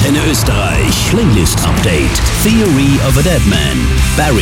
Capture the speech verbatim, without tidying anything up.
Antenne Österreich Playlist Update. Theory of a Deadman. Barry